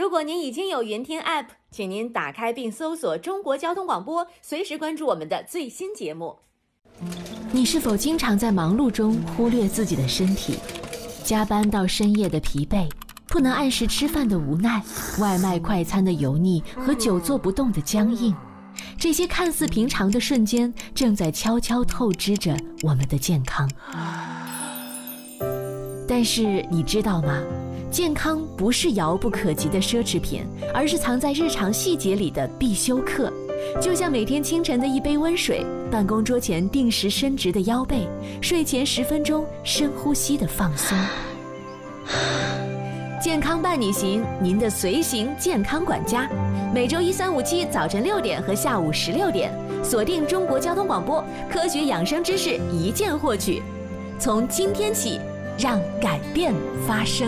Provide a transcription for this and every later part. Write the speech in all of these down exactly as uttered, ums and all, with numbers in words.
如果您已经有云听 App， 请您打开并搜索中国交通广播，随时关注我们的最新节目。 你是否经常在忙碌中忽略自己的身体？加班到深夜的疲惫，不能按时吃饭的无奈，外卖快餐的油腻和久坐不动的僵硬，这些看似平常的瞬间，正在悄悄透支着我们的健康。但是你知道吗？健康不是遥不可及的奢侈品，而是藏在日常细节里的必修课。就像每天清晨的一杯温水，办公桌前定时伸直的腰背，睡前十分钟深呼吸的放松。健康伴你行，您的随行健康管家，每周一、三、五、七早晨六点和下午十六点，锁定中国交通广播，科学养生知识一键获取。从今天起，让改变发生。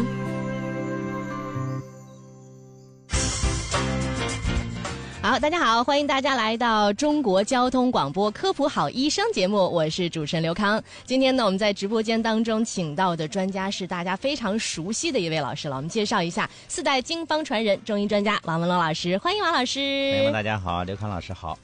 好，大家好，欢迎大家来到中国交通广播科普好医生节目，我是主持人刘康。今天呢，我们在直播间当中请到的专家是大家非常熟悉的一位老师了。我们介绍一下四代经方传人中医专家王文龙老师，欢迎王老师。 朋友们大家好，刘康老师好。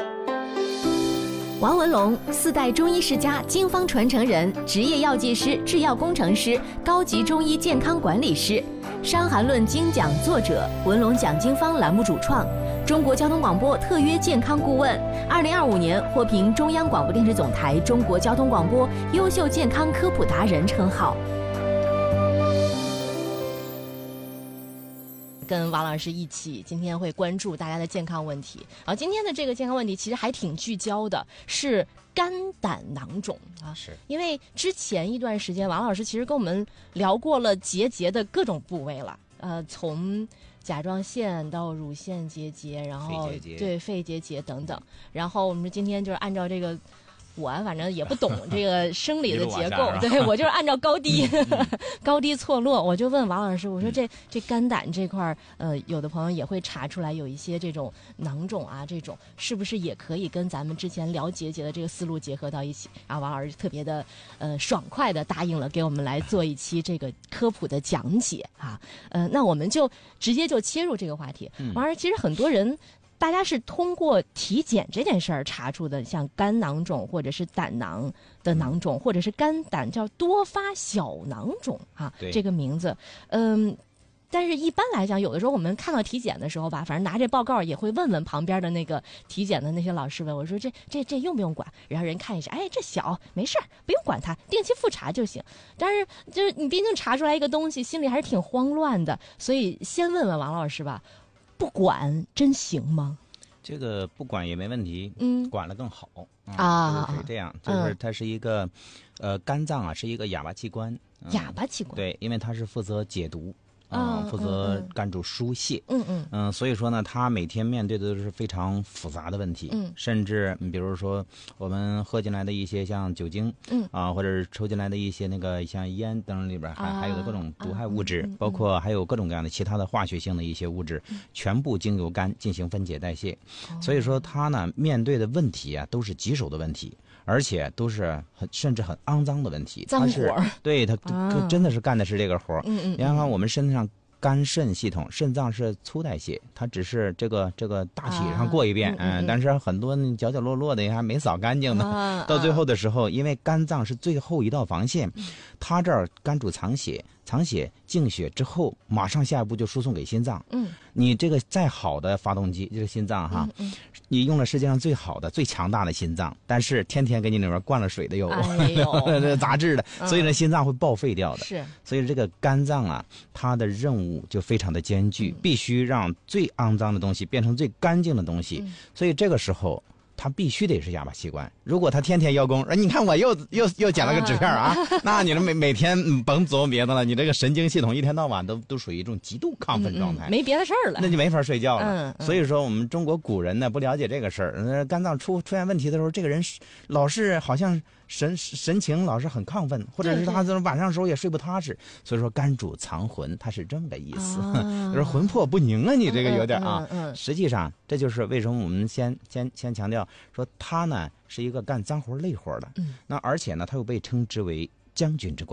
王文龙，四代中医世家，经方传承人，职业药剂师、制药工程师，高级中医健康管理师，伤寒论精讲作者，文龙讲经方栏目主创，中国交通广播特约健康顾问，二零二五年获评中央广播电视总台中国交通广播优秀健康科普达人称号。 跟王老师一起，今天会关注大家的健康问题。然后今天的这个健康问题其实还挺聚焦的，是肝胆囊肿啊。 是因为之前一段时间，王老师其实跟我们聊过了结节的各种部位了，呃，从甲状腺到乳腺结节，然后肺结节对肺结节等等。然后我们今天就是按照这个。我反正也不懂这个生理的结构，对，我就是按照高低高低错落，我就问王老师，我说这这肝胆这块呃，有的朋友也会查出来有一些这种囊肿啊，这种是不是也可以跟咱们之前聊结节的这个思路结合到一起？然后王老师特别的呃爽快的答应了给我们来做一期这个科普的讲解啊，呃，那我们就直接就切入这个话题。王老师，其实很多人。大家是通过体检这件事儿查出的，像肝囊肿或者是胆囊的囊肿，或者是肝胆叫多发小囊肿啊，这个名字，嗯。但是一般来讲，有的时候我们看到体检的时候吧，反正拿这报告也会问问旁边的那个体检的那些老师问我说这这这用不用管？然后人看一下，哎，这小没事儿，不用管它，定期复查就行。但是就是你毕竟查出来一个东西，心里还是挺慌乱的，所以先问问王老师吧。不管真行吗？ 这个不管也没问题， 嗯， 管了更好啊。 就是这样，就是它是一个，嗯、呃，肝脏啊是一个哑巴器官， 嗯、哑巴器官， 对，因为它是负责解毒。啊、嗯，负责肝主疏泄， 嗯嗯嗯，所以说呢，他每天面对的都是非常复杂的问题， 嗯， 甚至你比如说我们喝进来的一些像酒精， 嗯啊，或者是抽进来的一些那个像烟等里边还、啊、还有的各种毒害物质， 啊嗯、 包括还有各种各样的其他的化学性的一些物质，嗯、全部经由肝进行分解代谢， 哦、 所以说他呢面对的问题啊都是棘手的问题。而且都是很甚至很肮脏的问题， 脏活儿， 对他、啊、真的是干的是这个活儿。 嗯嗯， 你看看我们身上肝肾系统，肾脏是粗代谢，它只是这个这个大体上过一遍， 啊、嗯, 嗯, 嗯，但是很多角角落落的还没扫干净呢。 啊、 到最后的时候，因为肝脏是最后一道防线，嗯、它这儿肝主藏血，藏血净血之后，马上下一步就输送给心脏。 嗯， 你这个再好的发动机，就是心脏哈。 嗯嗯你用了世界上最好的、最强大的心脏，但是天天给你里面灌了水的油， 哎呦杂质的，所以呢，心脏会报废掉的。 是， 所以这个肝脏啊，它的任务就非常的艰巨， 嗯、 必须让最肮脏的东西变成最干净的东西。 嗯、 所以这个时候，它必须得是哑巴器官。如果他天天邀功，你看我又又又捡了个纸片啊，那你这每每天甭琢磨别的了，你这个神经系统一天到晚都都属于一种极度亢奋状态， 嗯嗯、没别的事儿了， 那就没法睡觉了。 嗯嗯、 所以说，我们中国古人呢不了解这个事儿，肝脏出出现问题的时候，这个人老是好像神神情老是很亢奋，或者是他晚上时候也睡不踏实。所以说，肝主藏魂，他是这么个意思， 啊、 就是魂魄不宁啊，你这个有点啊。 嗯嗯嗯、 实际上，这就是为什么我们先先先强调说他呢是一个干脏活累活的。 嗯， 那而且呢，他又被称之为将军之官。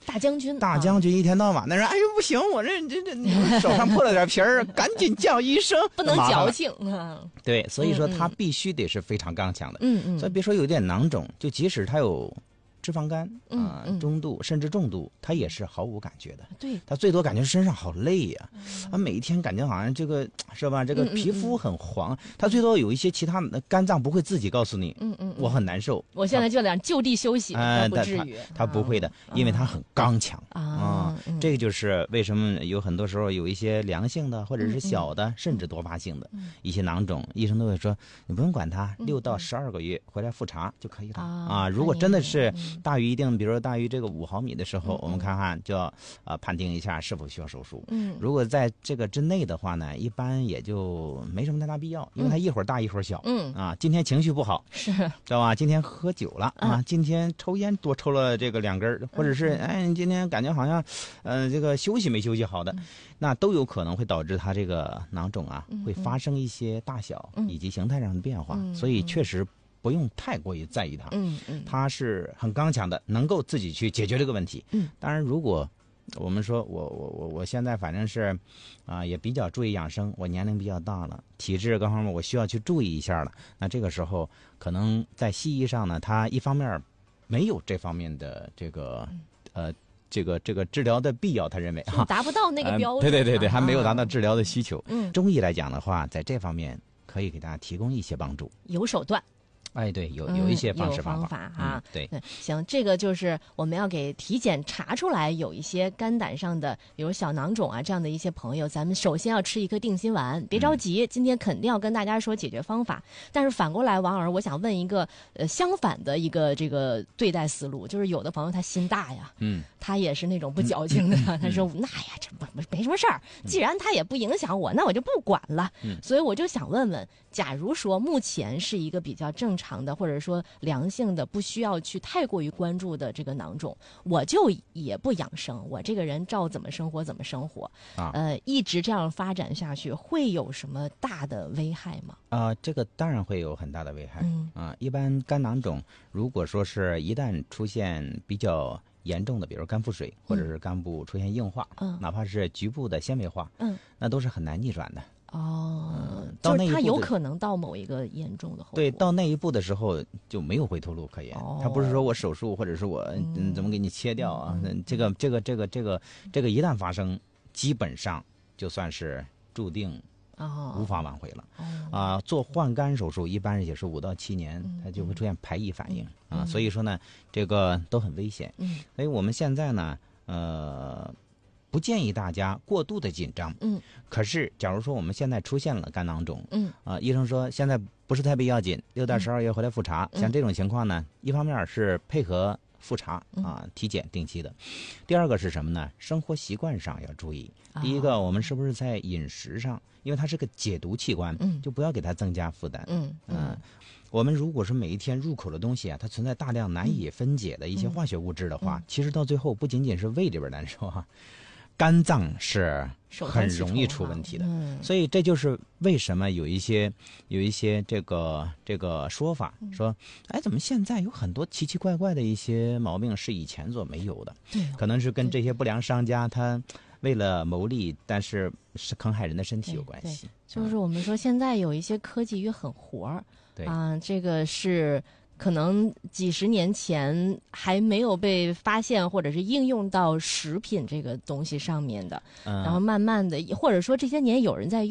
大将军， 大将军一天到晚那人，哎呦不行，我这这这手上破了点皮儿，赶紧叫医生， 不能矫情啊。 对，所以说他必须得是非常刚强的。 嗯嗯。 所以别说有点囊肿，就即使他有脂肪肝啊、呃嗯嗯、 中度甚至重度，他也是毫无感觉的。 对， 他最多感觉身上好累呀、啊，他每一天感觉好像这个是吧？这个皮肤很黄，嗯嗯嗯他最多有一些其他的肝脏不会自己告诉你，嗯嗯，我很难受， 我现在就想就地休息， 哎， 不至于。 他不会的，因为他很刚强啊、 啊、嗯。这个就是为什么有很多时候有一些良性的或者是小的，嗯嗯甚至多发性的一些囊肿，医生都会说你不用管它，六到十二个月回来复查就可以了啊。啊如果真的是大于一定，比如说大于这个五毫米的时候，嗯、我们看看就要呃判定一下是否需要手术。嗯，如果在这个之内的话呢，一般也就没什么太大必要，因为它一会儿大一会儿小。嗯啊，今天情绪不好， 是知道吧？今天喝酒了、嗯、啊，今天抽烟多抽了这个两根，或者是哎，今天感觉好像呃这个休息没休息好的，嗯、那都有可能会导致它这个囊肿啊、嗯、会发生一些大小、嗯、以及形态上的变化，嗯、所以确实不用太过于在意它。嗯嗯，它是很刚强的，能够自己去解决这个问题。嗯，当然如果我们说我我我我现在反正是啊、呃、也比较注意养生，我年龄比较大了，体质各方面我需要去注意一下了。那这个时候可能在西医上呢，它一方面没有这方面的这个呃这个这个治疗的必要，他认为哈达不到那个标准、 呃。对对对对，还没有达到治疗的需求。 嗯， 中医来讲的话，在这方面可以给大家提供一些帮助， 有手段。 哎，对，有有一些方式方法、 嗯、方法啊、 嗯，对， 行，这个就是我们要给体检查出来有一些肝胆上的，比如小囊肿啊这样的一些朋友，咱们首先要吃一颗定心丸，别着急，嗯、今天肯定要跟大家说解决方法。但是反过来，王老师，我想问一个呃相反的一个这个对待思路，就是有的朋友他心大呀，嗯，他也是那种不矫情的，嗯、他说、嗯、那呀这不没什么事儿，既然他也不影响我，那我就不管了。嗯，所以我就想问问，假如说目前是一个比较正常的，或者说良性的，不需要去太过于关注的这个囊肿，我就也不养生，我这个人照怎么生活怎么生活，啊、呃，一直这样发展下去，会有什么大的危害吗？ 啊、呃，这个当然会有很大的危害。嗯啊，一般肝囊肿，如果说是一旦出现比较严重的，比如肝腹水，或者是肝部出现硬化，嗯，哪怕是局部的纤维化，嗯，那都是很难逆转的。 哦、嗯，就是它有可能到某一个严重的后果。 对，到那一步的时候就没有回头路可言。哦，它不是说我手术或者是我嗯怎么给你切掉啊？嗯、这个这个这个这个这个一旦发生，基本上就算是注定无法挽回了。哦啊、呃，做换肝手术一般也是五到七年，它就会出现排异反应、嗯、啊，所以说呢，这个都很危险。嗯，所以我们现在呢，呃。不建议大家过度的紧张。嗯，可是假如说我们现在出现了肝囊肿，嗯啊、呃，医生说现在不是特别要紧，六到十二月回来复查。嗯、像这种情况呢，一方面是配合复查啊，体检定期的；第二个是什么呢？生活习惯上要注意。第一个，我们是不是在饮食上，因为它是个解毒器官，嗯，就不要给它增加负担。嗯嗯、呃，我们如果是每一天入口的东西啊，它存在大量难以分解的一些化学物质的话，嗯、其实到最后不仅仅是胃这边难受啊。肝脏是很容易出问题的，嗯、所以这就是为什么有一些有一些这个这个说法，嗯、说，哎，怎么现在有很多奇奇怪怪的一些毛病是以前所没有的？嗯、可能是跟这些不良商家他为了牟利，但是是坑害人的身体有关系。 就是我们说现在有一些科技与狠活儿， 对啊，这个是。可能几十年前还没有被发现或者是应用到食品这个东西上面的，嗯、然后慢慢的，或者说这些年有人在用。